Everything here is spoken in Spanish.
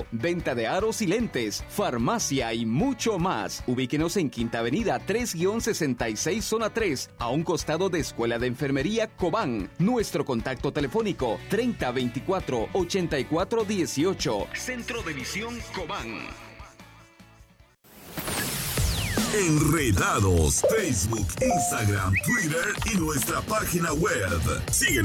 mercado, venta de aros y lentes, farmacia y mucho más. Ubíquenos en Quinta Avenida 3-66 Zona 3, a un costado de Escuela de Enfermería Cobán. Nuestro contacto telefónico 3024-8418. Centro de Visión Cobán. Enredados, Facebook, Instagram, Twitter y nuestra página web. Síguenos.